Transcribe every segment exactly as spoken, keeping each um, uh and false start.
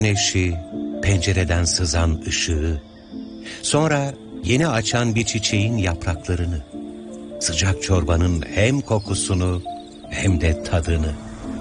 Güneşi, pencereden sızan ışığı, sonra yeni açan bir çiçeğin yapraklarını, sıcak çorbanın hem kokusunu hem de tadını.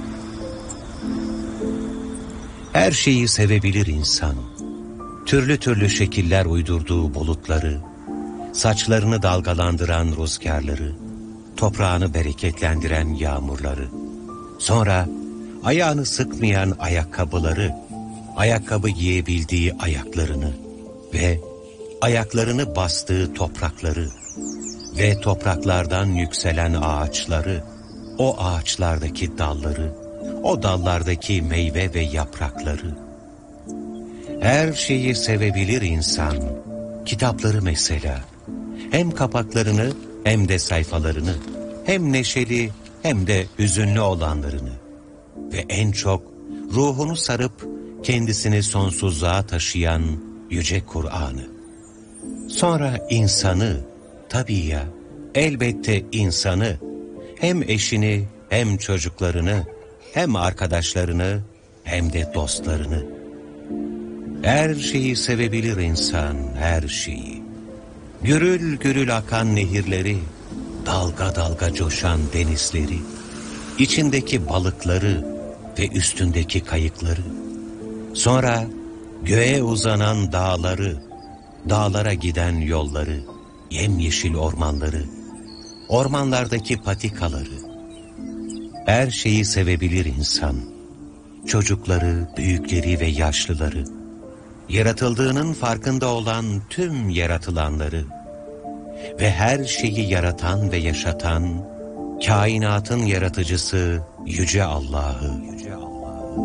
Her şeyi sevebilir insan. Türlü türlü şekiller uydurduğu bulutları, saçlarını dalgalandıran rüzgarları, toprağını bereketlendiren yağmurları, sonra ayağını sıkmayan ayakkabıları, ayakkabı giyebildiği ayaklarını ve ayaklarını bastığı toprakları ve topraklardan yükselen ağaçları, o ağaçlardaki dalları, o dallardaki meyve ve yaprakları. Her şeyi sevebilir insan, kitapları mesela, hem kapaklarını hem de sayfalarını, hem neşeli hem de hüzünlü olanlarını ve en çok ruhunu sarıp kendisini sonsuzluğa taşıyan Yüce Kur'an'ı. Sonra insanı, tabii ya, elbette insanı, hem eşini, hem çocuklarını, hem arkadaşlarını, hem de dostlarını. Her şeyi sevebilir insan, her şeyi. Gürül gürül akan nehirleri, dalga dalga coşan denizleri, içindeki balıkları ve üstündeki kayıkları. Sonra göğe uzanan dağları, dağlara giden yolları, yemyeşil ormanları, ormanlardaki patikaları. Her şeyi sevebilir insan. Çocukları, büyükleri ve yaşlıları. Yaratıldığının farkında olan tüm yaratılanları. Ve her şeyi yaratan ve yaşatan, kainatın yaratıcısı Yüce Allah'ı. Yüce Allah'ı.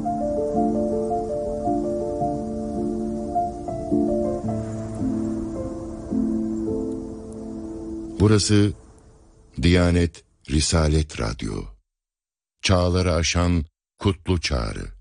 Burası Diyanet Risalet Radyo. Çağları aşan kutlu çağrı.